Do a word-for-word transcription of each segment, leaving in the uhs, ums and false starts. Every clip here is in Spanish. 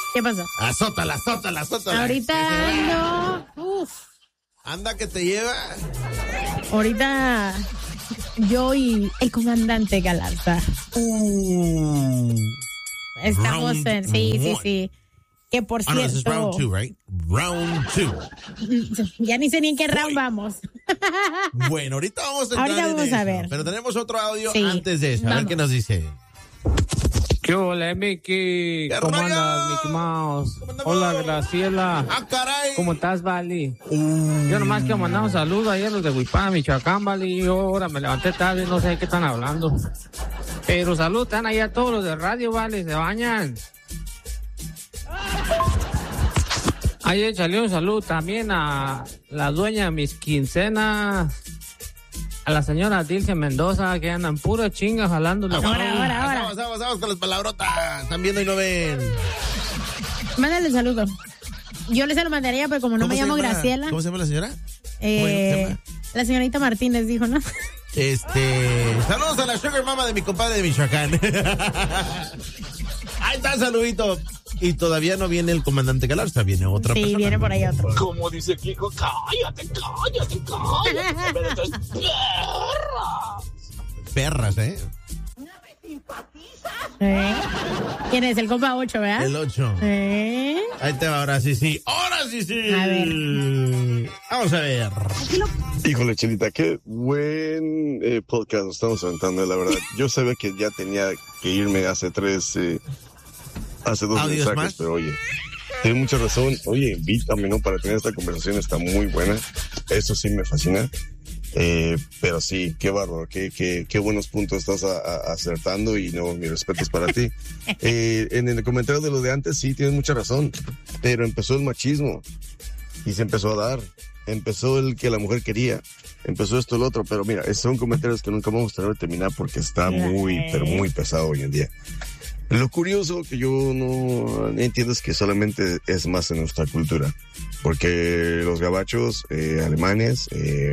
¿Qué pasó? Azótala, azótala, azótala. Ahorita ando... Uf. Anda que te lleva. Ahorita yo y el comandante Galarza. Uh, Estamos round en... Sí, sí, one. sí. Que por Ah, no, ese es cierto... round two, right? Round two. Ya ni sé ni en qué round Voy. vamos. Bueno, ahorita vamos a entrar Ahorita en vamos eso, a ver. Pero tenemos otro audio Sí. antes de eso. A ver Vamos. qué nos dice. ¿Qué hola, Mickey? ¿Qué ¿Cómo rollo? andas, Mickey Mouse? ¿Cómo andamos? Hola, Graciela. ¡Ah, caray! ¿Cómo estás, Vali? Uh, Yo nomás quiero mandar un saludo ayer a los de Huipán, Michoacán, Vali. Yo ahora me levanté tarde, no sé de qué están hablando. Pero salud, están ahí a todos los de radio, Vali, se bañan. Ahí échale un saludo también a la dueña de mis quincenas, a la señora Dilce Mendoza, que andan puro chinga jalando la Ahora, ahora, ahora. Vamos, vamos, vamos con las palabrotas. Están viendo y no ven. Mándale saludo. Yo le se lo mandaría, pero como no ¿Cómo me se llamo llama? Graciela. ¿Cómo se llama la señora? Eh, ¿Cómo se llama? la señorita Martínez dijo, ¿no? Este, saludos a la sugar mama de mi compadre de Michoacán. Ahí está, saludito. Y todavía no viene el comandante Galarza, viene otra Sí, persona. viene por ahí otro. Como dice Kiko, cállate, cállate, cállate. Pero esto es perra. Perras, ¿eh? ¿Eh? ¿Quién es? El compa ocho, ¿verdad? El ocho. ¿Eh? Ahí te va, ahora sí, sí. Ahora sí, sí. A ver. Vamos a ver. Híjole, Chelita, qué buen eh, podcast nos estamos aventando, la verdad. Yo sabía que ya tenía que irme hace tres, eh, hace dos ¿Audios mensajes, más? pero oye, tienes mucha razón. Oye, invítame, ¿no? Para tener esta conversación, está muy buena. Eso sí me fascina. Eh, pero sí, qué bárbaro, qué, qué, qué buenos puntos estás a, a, acertando y no, mi respeto es para ti. Eh, en el comentario de lo de antes, sí, tienes mucha razón, pero empezó el machismo y se empezó a dar, empezó el que la mujer quería, empezó esto, el otro, pero mira, esos son comentarios que nunca vamos a tener que terminar porque está muy, pero muy pesado hoy en día. Lo curioso que yo no entiendo es que solamente es más en nuestra cultura, porque los gabachos, eh, alemanes, eh,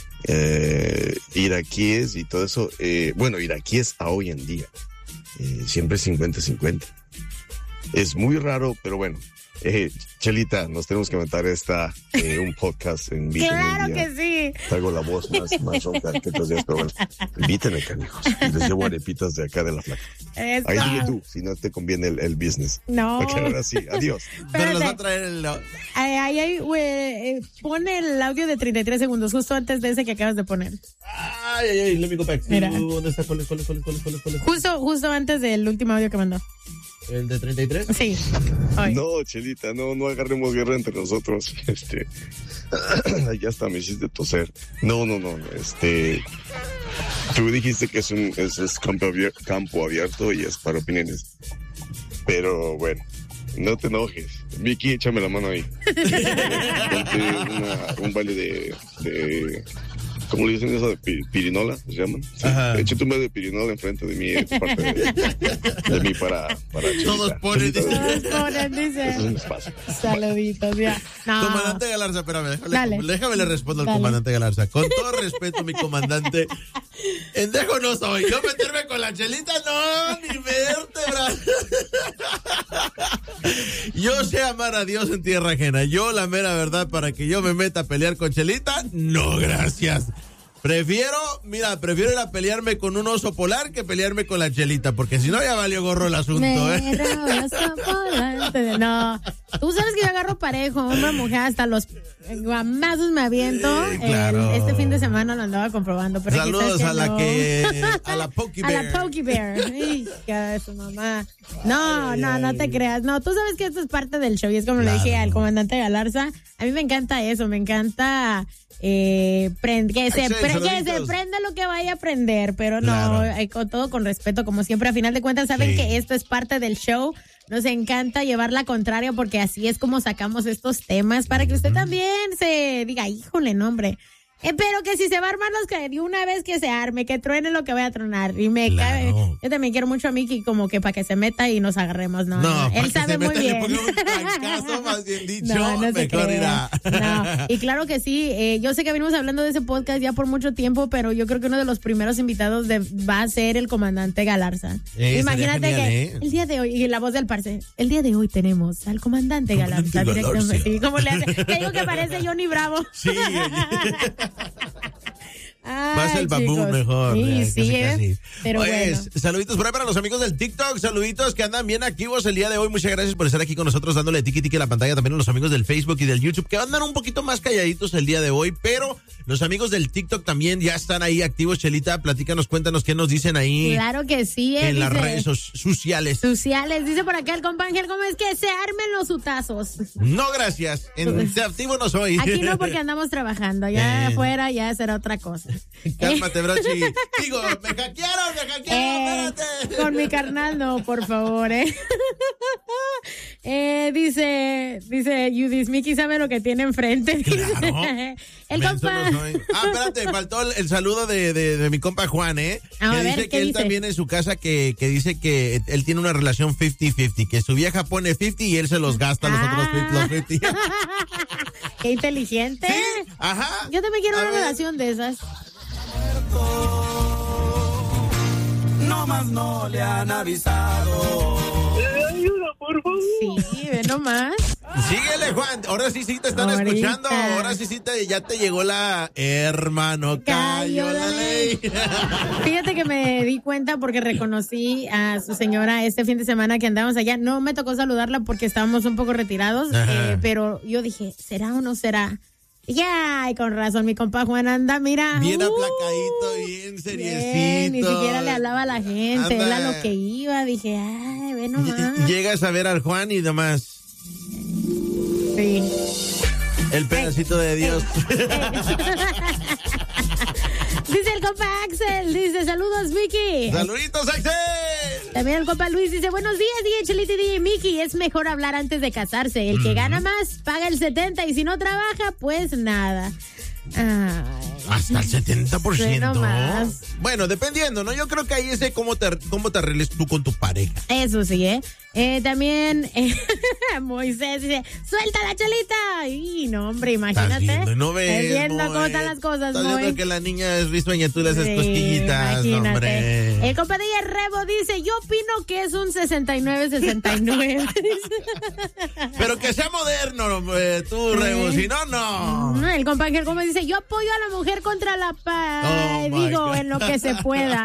eh, iraquíes y todo eso, eh, bueno, iraquíes a hoy en día, eh, siempre cincuenta cincuenta. Es muy raro, pero bueno. Eh, Chelita, nos tenemos que aventar esta, eh, un podcast en vivo. Claro que sí. Traigo la voz más, más ronca que otros días, pero bueno, invítenme, canijos. Y les llevo arepitas de acá de la flaca. Eso. Ahí sigue tú, si no te conviene el, el business. No. Ok, ahora sí, adiós. Pero los va a Espérate. traer el... Ay, ay, ay, güey, eh, pone el audio de treinta y tres segundos, justo antes de ese que acabas de poner. Ay, ay, ay, let me go back. Mira. ¿Dónde está? ¿Cuál es? ¿Cuál es? ¿Cuál es? ¿Cuál es? ¿Cuál es? ¿Cuál es? Justo, justo antes del último audio que mandó. ¿El de treinta y tres? Sí. Ay. No, Chelita, no, no agarremos guerra entre nosotros. Este, ya hasta me hiciste toser. No, no, no, este, tú dijiste que es un, es, es campo, abierto, campo abierto y es para opiniones. Pero bueno, no te enojes. Vicky, échame la mano ahí. Ponte una, un baile de, de, ¿cómo le dicen eso? De pi- pirinola, ¿se llaman? Sí. Ajá. Échate un baile de pirinola enfrente de mí, es parte de, de mí para, para Chelita. Todos ponen, Chelita, dice. Todos ponen, dice. eso es un espacio. Saluditos, ya. No. Comandante Galarza, espérame, déjale, Dale. déjame le respondo al Dale. comandante Galarza. Con todo respeto, mi comandante, pendejo no soy. Yo meterme con la Chelita, no, ni vértebra. Yo sé amar a Dios en tierra ajena. Yo, la mera verdad, para que yo me meta a pelear con Chelita, no, gracias. Prefiero, mira, prefiero ir a pelearme con un oso polar que pelearme con la Chelita, porque si no ya valió gorro el asunto, ¿eh? Me robaste por delante. No, tú sabes que yo agarro parejo, una mujer, hasta los guamazos me aviento. Sí, claro. El- este fin de semana lo andaba comprobando. Pero Saludos quizás a la no. que, a la Pokey A Bear. la Pokey Bear. Hija de su mamá. No, no, no te creas. No, tú sabes que esto es parte del show y es como Claro. le dije al comandante Galarza. A mí me encanta eso, me encanta eh, prend- que, se Ay, sí, pre- que se saluditos. prenda lo que vaya a aprender, pero no, Claro. eh, con todo con respeto, como siempre. A final de cuentas, saben Sí. que esto es parte del show. Nos encanta llevar la contraria porque así es como sacamos estos temas para que usted también se diga, híjole, no, hombre. Eh, pero que si se va a armar los que de una vez que se arme, que truene lo que voy a tronar. Y me Claro. cae. Yo también quiero mucho a Mickey como que para que se meta y nos agarremos. No, No, no. para Él que sabe se muy meta, bien. le ponga un trancazo, más bien dicho, No, no se mejor crea. irá. No. Y claro que sí, eh, yo sé que venimos hablando de ese podcast ya por mucho tiempo, pero yo creo que uno de los primeros invitados de, va a ser el comandante Galarza. Eh, Imagínate estaría que genial, ¿eh? el día de hoy, y la voz del parce, el día de hoy tenemos al comandante, Comandante Galarza. directamente. Galarza. Sí, ¿cómo le hace? Te digo que parece Johnny Bravo. Sí, va a ser Ay, el babú chicos. mejor. Sí, eh, sí, casi, eh. casi. Pero Oye, bueno. saluditos por ahí para los amigos del TikTok, saluditos que andan bien activos el día de hoy. Muchas gracias por estar aquí con nosotros dándole tiki tiki a la pantalla. También a los amigos del Facebook y del YouTube que andan un poquito más calladitos el día de hoy, pero los amigos del TikTok también ya están ahí activos. Chelita, platícanos, cuéntanos qué nos dicen ahí Claro que sí, eh, en las dice- redes so- sociales. sociales. Dice por acá el compa Ángel, ¿cómo es que se armen los utazos? No, gracias. En Se activo no soy. Aquí no, porque andamos trabajando. Allá Eh. afuera ya será otra cosa. Cálmate, brochi. Digo, me hackearon, me hackearon, Eh, espérate. con mi carnal no, por favor, eh. Eh, dice, dice Judith, Mickey sabe lo que tiene enfrente. Dice. Claro. El Menso compa. no soy. Ah, espérate, faltó el, el saludo de, de, de mi compa Juan, ¿eh? A que ver, dice ¿qué que él dice? también en su casa que, que dice que él tiene una relación cincuenta cincuenta, que su vieja pone cincuenta y él se los gasta los Ah. otros los cincuenta. Qué inteligente. Sí, ajá. Yo también quiero A una ver. relación de esas. No más no le han avisado. Ayuda, por favor. Sí, ve nomás. Síguele, Juan. Ahora sí, sí te están Ahorita. escuchando. Ahora sí, sí te, ya te llegó la hermano. Cayó la ley. Fíjate que me di cuenta porque reconocí a su señora este fin de semana que andábamos allá. No me tocó saludarla porque estábamos un poco retirados, Ajá. eh, pero yo dije, ¿será o no será? Ya, ay, con razón, mi compa Juan anda, mira. Bien uh, aplacadito, bien seriecito. bien, ni siquiera le hablaba a la gente, Anda. él a lo que iba. Dije, ay, ve nomás. Llegas a ver al Juan y demás. Sí. El pedacito de Dios. Dice el compa Axel, dice, saludos, Vicky. Saluditos, Axel. También el compa Luis dice, buenos días, D J Chelita y D J Mickey. Es mejor hablar antes de casarse. El que gana más paga el setenta y si no trabaja, pues nada. Ay. Hasta el setenta por Sí, ciento. no más. Bueno, dependiendo, ¿no? Yo creo que ahí es de cómo te, cómo te arregles tú con tu pareja. Eso sí, ¿eh? eh también eh, Moisés dice, suelta la Chelita. Y no, hombre, imagínate. Estás viendo, no ves, Estás viendo Moy. cómo están las cosas, Estás viendo Moy. que la niña es risueña, tú le haces Sí, cosquillitas, imagínate. hombre. El compadre Rebo dice, yo opino que es un sesenta y nueve sesenta y nueve. Pero que sea moderno, eh, tú, Rebo, si no, no. No, el compa Ángel como dice, yo apoyo a la mujer contra la paz. Oh, my Digo, God. en lo que se pueda.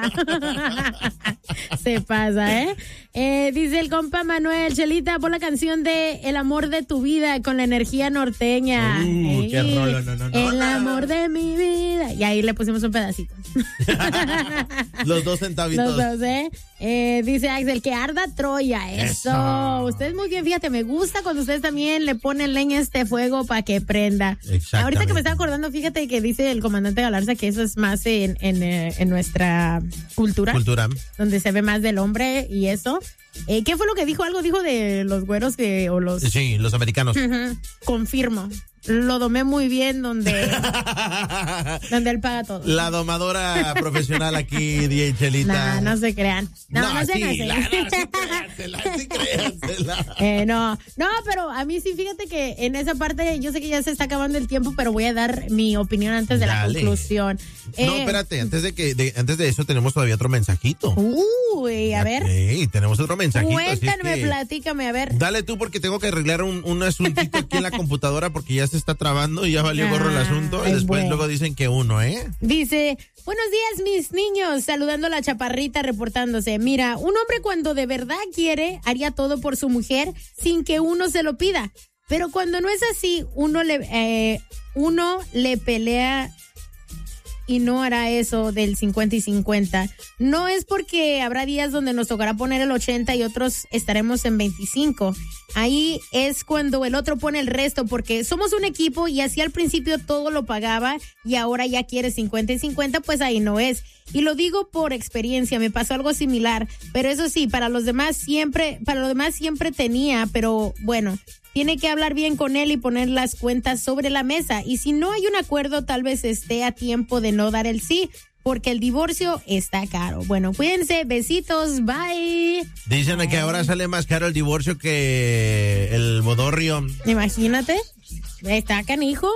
Se pasa, ¿eh? ¿eh? Dice el compa Manuel, Chelita, por la canción de El amor de tu vida con la energía norteña. Uh, qué Ey, rolo, no, no, no, El no. amor de mi vida. Y ahí le pusimos un pedacito. Los dos centavitos. Los dos, ¿eh? Eh, dice Axel, que arda Troya. Eso. Eso. Ustedes muy bien, fíjate, me gusta cuando ustedes también le ponen leña a este fuego para que prenda. Exactamente. Ahorita que me estaba acordando, fíjate que dice el comandante Galarza que eso es más en, en, eh, en nuestra cultura, Cultura. donde se ve más del hombre y eso. Eh, ¿Qué fue lo que dijo? Algo dijo de los güeros que, o los... Sí, los americanos. Ujú, confirmo. Lo domé muy bien donde, donde él paga todo. La domadora profesional aquí, D J Chelita. No, no se crean. No, no, sí, sean así. la- no, sí créansela, sí créansela. Eh, no, no, pero a mí sí, fíjate que en esa parte yo sé que ya se está acabando el tiempo, pero voy a dar mi opinión antes de Dale. la conclusión. No, Eh, espérate, antes de que de, antes de eso tenemos todavía otro mensajito. Uy, a ver, Sí, tenemos otro mensajito. así es cuéntame, que platícame, a ver. dale tú porque tengo que arreglar un, un asuntito aquí en la computadora porque ya se está trabando y ya valió gorro el Ah, asunto. Y es después bueno. luego dicen que uno, ¿eh? Dice, buenos días mis niños, saludando a la chaparrita reportándose. Mira, un hombre cuando de verdad quiere, haría todo por su mujer sin que uno se lo pida. Pero cuando no es así, uno le, eh, uno le pelea y no hará eso del cincuenta y cincuenta. No es porque habrá días donde nos tocará poner el ochenta y otros estaremos en veinticinco. Ahí es cuando el otro pone el resto, porque somos un equipo y así al principio todo lo pagaba y ahora ya quiere cincuenta y cincuenta, pues ahí no es. Y lo digo por experiencia, me pasó algo similar, pero eso sí, para los demás siempre, para los demás siempre tenía, pero bueno, tiene que hablar bien con él y poner las cuentas sobre la mesa. Y si no hay un acuerdo, tal vez esté a tiempo de no dar el sí, porque el divorcio está caro. Bueno, cuídense, besitos, bye. Dicen bye. Que ahora sale más caro el divorcio que el bodorrio. Imagínate, está canijo.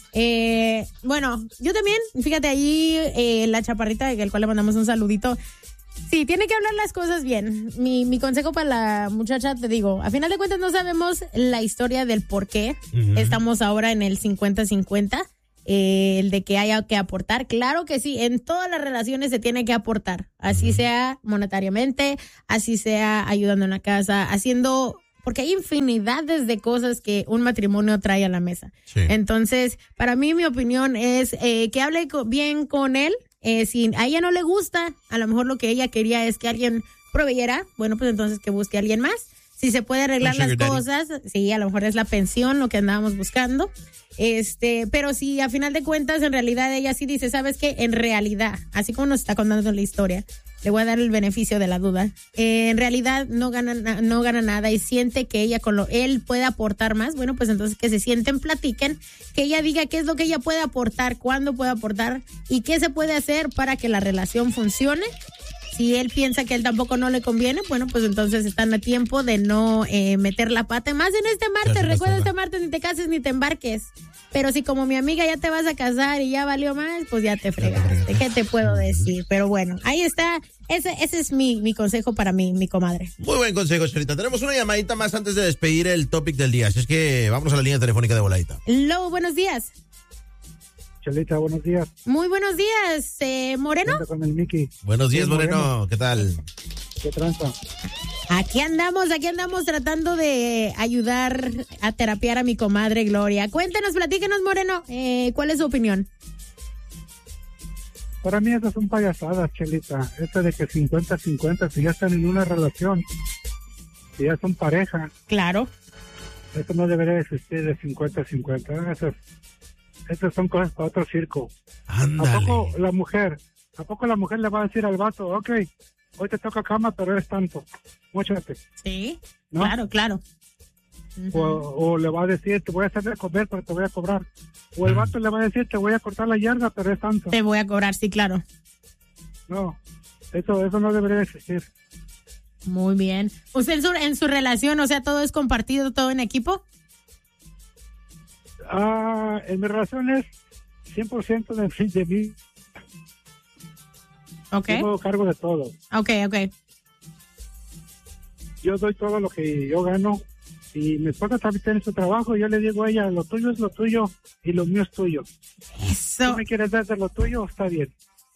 Eh, bueno, yo también, fíjate ahí, eh, la chaparrita, al cual le mandamos un saludito. Sí, tiene que hablar las cosas bien. Mi, mi consejo para la muchacha, te digo, a final de cuentas no sabemos la historia del por qué uh-huh. estamos ahora en el cincuenta cincuenta. Eh, el de que haya que aportar, claro que sí, en todas las relaciones se tiene que aportar, así sea monetariamente, así sea ayudando en la casa, haciendo, porque hay infinidades de cosas que un matrimonio trae a la mesa. Sí. Entonces, para mí mi opinión es eh, que hable co- bien con él, eh, si a ella no le gusta, a lo mejor lo que ella quería es que alguien proveyera, bueno, pues entonces que busque a alguien más. Si se puede arreglar las cosas, sí, a lo mejor es la pensión lo que andábamos buscando. Este, pero si a final de cuentas en realidad ella sí dice, ¿sabes qué? En realidad, así como nos está contando la historia, le voy a dar el beneficio de la duda. Eh, en realidad no gana no gana nada y siente que ella con lo él puede aportar más. Bueno, pues entonces que se sienten, platiquen, que ella diga qué es lo que ella puede aportar, cuándo puede aportar y qué se puede hacer para que la relación funcione. Si él piensa que a él tampoco no le conviene, bueno, pues entonces están a tiempo de no eh, meter la pata más en este martes. Recuerda, este martes ni te cases ni te embarques. Pero si como mi amiga ya te vas a casar y ya valió más, pues ya te fregaste. ¿Qué te puedo decir? Pero bueno, ahí está. Ese, ese es mi, mi consejo para mí, mi comadre. Muy buen consejo, Chelita. Tenemos una llamadita más antes de despedir el topic del día. Así es que vamos a la línea telefónica de voladita. Lobo, buenos días. Chelita, buenos días. Muy buenos días, eh, Moreno. Con el Mickey. Buenos días, sí, Moreno. Moreno. ¿Qué tal? ¿Qué tranza? Aquí andamos, aquí andamos tratando de ayudar a terapiar a mi comadre Gloria. Cuéntenos, platíquenos, Moreno, eh, ¿cuál es su opinión? Para mí esas son payasadas, Chelita. Eso de que cincuenta cincuenta, si ya están en una relación, si ya son pareja. Claro. Eso no debería existir de cincuenta cincuenta. Esas, esas son cosas para otro circo. Ándale. ¿A poco la mujer, a poco la mujer le va a decir al vato, ok, hoy te toca cama, pero eres tanto, móchate? Sí, ¿no? Claro, claro. Uh-huh. O, o le va a decir, te voy a hacer de comer, pero te voy a cobrar. O el uh-huh. vato le va a decir, te voy a cortar la yarda, pero es tanto. Te voy a cobrar, sí, claro. No, eso, eso no debería existir. Muy bien. ¿Usted en su, en su relación, o sea, todo es compartido, todo en equipo? Ah, en mi relación es cien por ciento de, de mí. Ok. Yo me hago cargo de todo. Ok, ok. Yo doy todo lo que yo gano. Y mi esposa también tiene su trabajo. Yo le digo a ella, lo tuyo es lo tuyo y lo mío es tuyo. Eso. ¿Tú me quieres dar de lo tuyo? Está bien.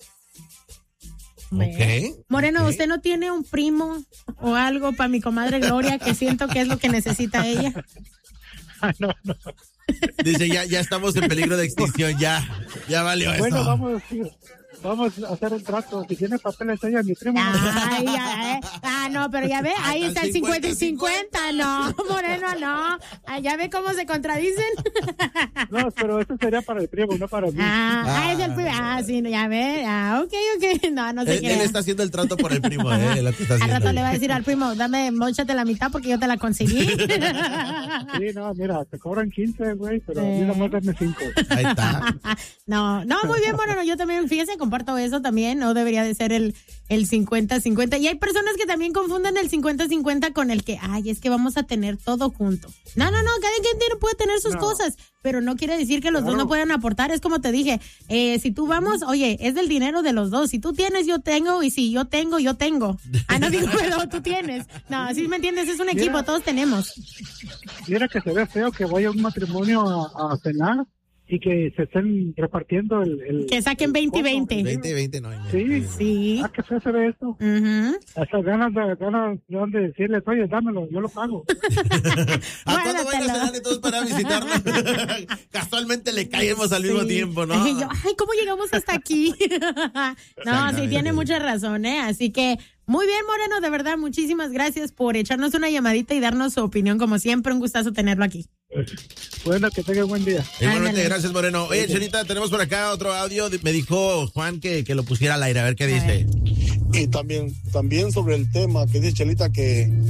Okay, Moreno, okay. ¿usted no tiene un primo o algo para mi comadre Gloria que siento que es lo que necesita ella? no, no. Dice, ya, ya estamos en peligro de extinción, ya, ya valió bueno, eso. Bueno, vamos, vamos a hacer el trato. Si tiene papeles ella, mi primo. Ay, ya, eh. Ah, no, pero ya ve, ahí está el cincuenta y cincuenta. No, Moreno, no. Ah, ya ve cómo se contradicen. No, pero eso sería para el primo, no para mí. Ah, ah. es el primo. Ah, sí, ya ve. Ah, ok, ok. No, no sé él, qué. Él está haciendo el trato por el primo, eh. Lo que está al haciendo. rato le va a decir al primo, dame, móchate la mitad porque yo te la conseguí. Sí, no, mira, te cobran quince, güey, pero eh. a mí nomás dame cinco. Ahí está. No, no, muy bien, bueno, yo también, fíjese, comparto eso también, no debería de ser el el cincuenta cincuenta. Y hay personas que también confunden el cincuenta cincuenta con el que, ay, es que vamos a tener todo junto. No, no, no, cada quien tiene, puede tener sus no. cosas, pero no quiere decir que los claro. dos no puedan aportar. Es como te dije, eh, si tú vamos, oye, es del dinero de los dos. Si tú tienes, yo tengo, y si yo tengo, yo tengo. Ah, no digo, pero tú tienes. No, si me entiendes, es un equipo, mira, todos tenemos. Mira que se ve feo que vaya a un matrimonio a, a cenar y que se estén repartiendo el... el que saquen veinte y veinte. veinte y veinte, no. Sí, sí. Ah, que feo se ve esto. Uh-huh. Hasta ganas de, ganas de decirles, oye, dámelo, yo lo pago. ¿A cuándo van a cenar y todos para visitarnos? Casualmente le caemos al mismo sí. tiempo, ¿no? Yo, ay, ¿cómo llegamos hasta aquí? No, sí, tiene mucha razón, ¿eh? Así que... Muy bien, Moreno, de verdad, muchísimas gracias por echarnos una llamadita y darnos su opinión, como siempre, un gustazo tenerlo aquí. Bueno, que tenga buen día. Igualmente, gracias, Moreno. Oye, Chelita, tenemos por acá otro audio, me dijo Juan que, que lo pusiera al aire, a ver qué a dice. Ver. Y también, también sobre el tema que dice Chelita que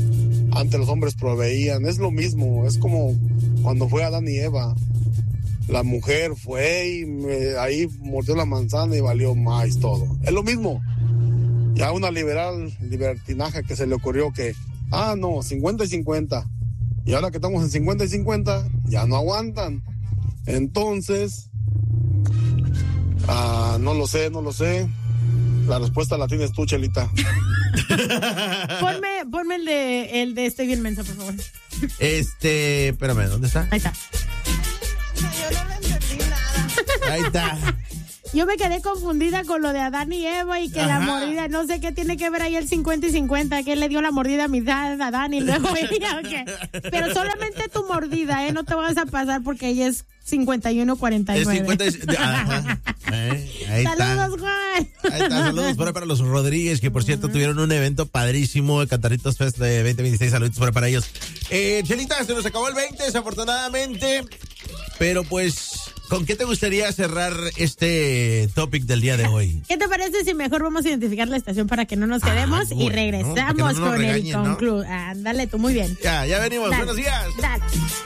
antes los hombres proveían. Es lo mismo, es como cuando fue Adán y Eva. La mujer fue y me, ahí mordió la manzana y valió más todo. Es lo mismo. Ya una liberal libertinaje que se le ocurrió que, ah, no, cincuenta y cincuenta. Y ahora que estamos en cincuenta y cincuenta, ya no aguantan. Entonces, ah, no lo sé, no lo sé. La respuesta la tienes tú, Chelita. ponme, ponme el de, el de Estoy bien mensa, por favor. Este, espérame, ¿dónde está? Ahí está. Yo no le entendí nada. Ahí está. Yo me quedé confundida con lo de Adán y Eva y que Ajá. la mordida, no sé qué tiene que ver ahí el cincuenta y cincuenta, que él le dio la mordida a mi dad, a Adán y luego ella, okay. Pero solamente tu mordida, ¿eh? No te vas a pasar porque ella es cincuenta y uno cuarenta y nueve. Es cincuenta y... Ajá. Eh, ahí saludos, está. Juan. Ahí está, saludos por ahí para los Rodríguez, que por cierto uh-huh. tuvieron un evento padrísimo, el Cantaritos Fest de veinte veintiséis, saludos por ahí para ellos. Eh, Chelita, se nos acabó el veinte, desafortunadamente, pero pues... ¿Con qué te gustaría cerrar este topic del día de hoy? ¿Qué te parece si mejor vamos a identificar la estación para que no nos quedemos ah, bueno, y regresamos no, no con regañen, el conclusión? ¿No? Ándale, tú muy bien. Ya, ya venimos. Dale. Buenos días. Dale.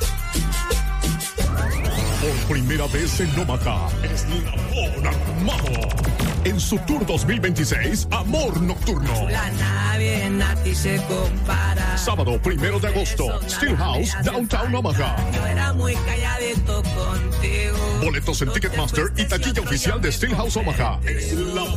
Por primera vez en Omaha, es Lamón Armado. En su tour dos mil veintiséis, Amor Nocturno. La nave en a ti se compara. Sábado primero de agosto, Steel House, Downtown Omaha. Yo era muy calladito contigo. Boletos en Ticketmaster y taquilla oficial de Steel House Omaha. La